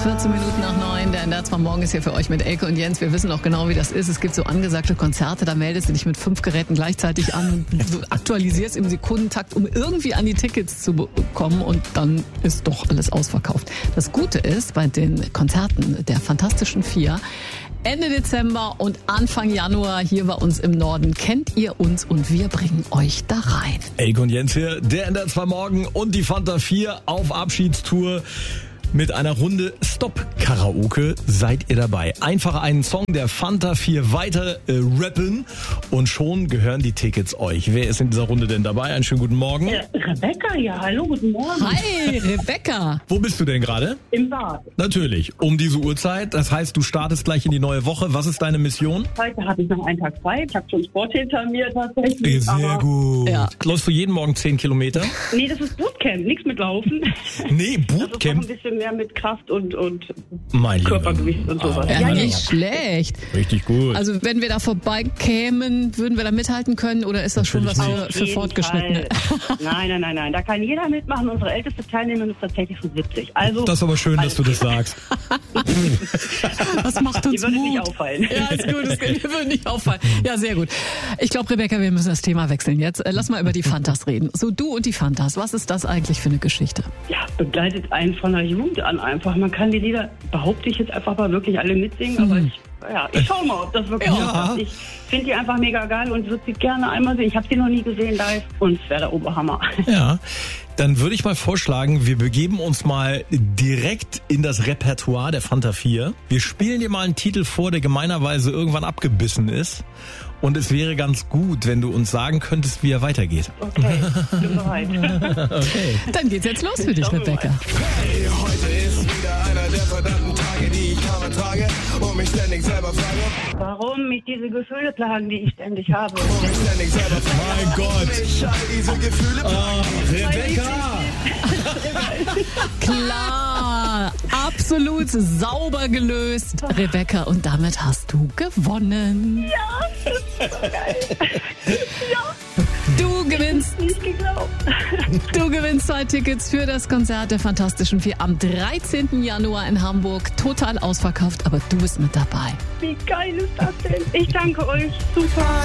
14 Minuten nach 9. Der NDR 2 Morgen ist hier für euch mit Elke und Jens. Wir wissen auch genau, wie das ist. Es gibt so angesagte Konzerte, da meldest du dich mit 5 Geräten gleichzeitig an und du aktualisierst im Sekundentakt, um irgendwie an die Tickets zu bekommen, und dann ist doch alles ausverkauft. Das Gute ist, bei den Konzerten der Fantastischen Vier, Ende Dezember und Anfang Januar hier bei uns im Norden, kennt ihr uns und wir bringen euch da rein. Elke und Jens hier, der NDR 2 Morgen und die Fanta 4 auf Abschiedstour. Mit einer Runde Stop-Karaoke seid ihr dabei. Einfach einen Song der Fanta 4 weiter rappen und schon gehören die Tickets euch. Wer ist in dieser Runde denn dabei? Einen schönen guten Morgen. Rebecca, ja, hallo, guten Morgen. Hi, Rebecca. Wo bist du denn gerade? Im Bad. Natürlich, um diese Uhrzeit. Das heißt, du startest gleich in die neue Woche. Was ist deine Mission? Heute habe ich noch einen Tag frei. Ich habe schon Sport hinter mir tatsächlich. Sehr gut. Ja. Läufst du jeden Morgen 10 Kilometer? Nee, das ist Bootcamp, nichts mit Laufen. Nee, Das ist noch Bootcamp. ein bisschen mehr mit Kraft und Mein Lieber. Körpergewicht und sowas. Ja, nicht schlecht. Richtig gut. Also wenn wir da vorbeikämen, würden wir da mithalten können, oder ist das schon was Natürlich für Fortgeschrittene? Nein. Da kann jeder mitmachen. Unsere älteste Teilnehmerin ist tatsächlich von 70. Also, Das ist aber schön, dass du das sagst. Das macht uns die würde Mut. nicht auffallen. Ja, ist gut, wir würden nicht auffallen. Ja, sehr gut. Ich glaube, Rebecca, wir müssen das Thema wechseln jetzt. Lass mal über die Fantas reden. So, du und die Fantas, was ist das eigentlich für eine Geschichte? Ja, begleitet einen von der Jugend an einfach. Man kann die Lieder, behaupte ich jetzt einfach mal, wirklich alle mitsingen, aber ich schau mal, ob das wirklich ist. Ich finde die einfach mega geil und würde sie gerne einmal sehen. Ich habe sie noch nie gesehen live und es wäre der Oberhammer. Ja, dann würde ich mal vorschlagen, wir begeben uns mal direkt in das Repertoire der Fanta 4. Wir spielen dir mal einen Titel vor, der gemeinerweise irgendwann abgebissen ist. Und es wäre ganz gut, wenn du uns sagen könntest, wie er weitergeht. Okay, bin bereit. Okay. Dann geht's jetzt los für dich, Rebecca. Hey, heute ist wieder einer der verdammten Tage, die ich kaum ertrage und mich ständig selber frage. Warum mich diese Gefühle plagen, die ich ständig habe? Und mich ständig selber frage. Mein Gott. Mich all diese Gefühle Rebecca! Klar, absolut sauber gelöst, Rebecca. Und damit hast du gewonnen. Ja, das ist so geil. Du gewinnst. Nicht geglaubt. Du gewinnst 2 Tickets für das Konzert der Fantastischen Vier am 13. Januar in Hamburg. Total ausverkauft, aber du bist mit dabei. Wie geil ist das denn? Ich danke euch. Super.